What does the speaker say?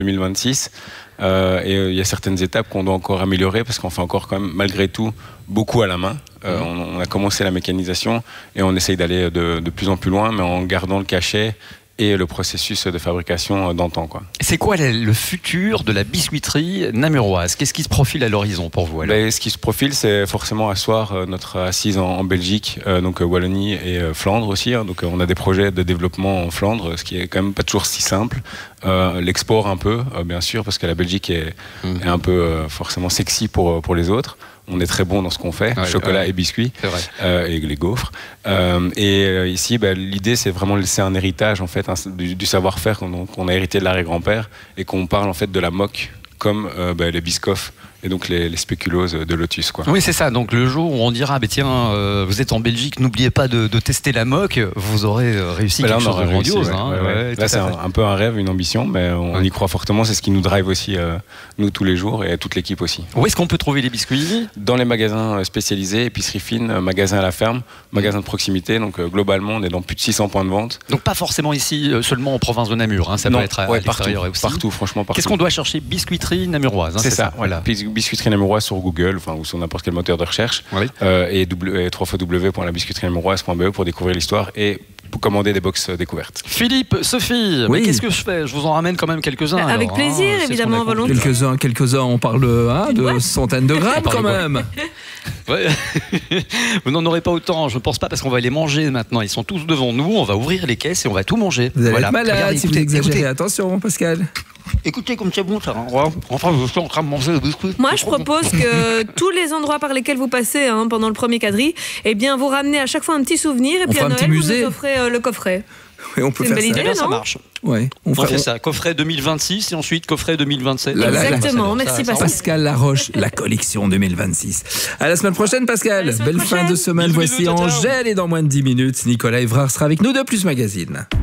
2026. Et il y a certaines étapes qu'on doit encore améliorer parce qu'on fait encore quand même malgré tout beaucoup à la main. On a commencé la mécanisation et on essaye d'aller de plus en plus loin, mais en gardant le cachet et le processus de fabrication d'antan, quoi. C'est quoi le futur de la biscuiterie namuroise? Qu'est-ce qui se profile à l'horizon pour vous alors? Ce qui se profile, c'est forcément asseoir notre assise en Belgique, donc Wallonie et Flandre aussi. Donc on a des projets de développement en Flandre, ce qui est quand même pas toujours si simple. L'export un peu, bien sûr, parce que la Belgique est un peu forcément sexy pour les autres. On est très bon dans ce qu'on fait, chocolat et biscuits, et les gaufres. Ici, l'idée, c'est vraiment de laisser un héritage en fait, du savoir-faire qu'on a hérité de l'arrière-grand-père et qu'on parle en fait de la moque comme les biscoffs et donc les spéculoos de Lotus, quoi. Oui, c'est ça. Donc le jour où on dira, tiens, vous êtes en Belgique, n'oubliez pas de tester la moque, vous aurez réussi quelque chose de grandiose. Là, c'est un peu un rêve, une ambition, mais on y croit fortement. C'est ce qui nous drive aussi, nous, tous les jours, et toute l'équipe aussi. Où est-ce qu'on peut trouver les biscuits? Dans les magasins spécialisés, épicerie fine, magasins à la ferme, magasins de proximité. Donc globalement, on est dans plus de 600 points de vente. Donc pas forcément ici, seulement en province de Namur. Ça peut être à l'extérieur aussi. Partout, franchement, partout. Qu'est-ce qu'on doit chercher? Biscuiterie namuroise. C'est ça, voilà. Biscuiterie namuroise sur Google, ou sur n'importe quel moteur de recherche, et www.labiscuiterienamuroise.be pour découvrir l'histoire et pour commander des box découvertes. Philippe, Sophie, mais qu'est-ce que je fais? Je vous en ramène quand même quelques-uns. Avec plaisir, évidemment, volontiers. Quelques-uns, on parle de centaines de grammes quand même. Vous n'en aurez pas autant, je ne pense pas, parce qu'on va les manger maintenant. Ils sont tous devant nous, on va ouvrir les caisses et on va tout manger. Vous allez être malade. Regardez, si vous exagérez. Attention, Pascal. Écoutez comme c'est bon ça. Enfin, je suis en train de manger le biscuit. Moi, je propose que tous les endroits par lesquels vous passez pendant le premier quadrille, vous ramenez à chaque fois un petit souvenir et puis à Noël, vous nous offrez le coffret. Oui, on peut faire ça. Idée, non? Ça marche. Ouais, on fait ça. Coffret 2026 et ensuite coffret 2027. Exactement, merci Pascal. Pascal Laroche, la collection 2026. À la semaine prochaine, Pascal. Belle fin de semaine. Voici Angèle et dans moins de 10 minutes, Nicolas Évrard sera avec nous de Plus Magazine.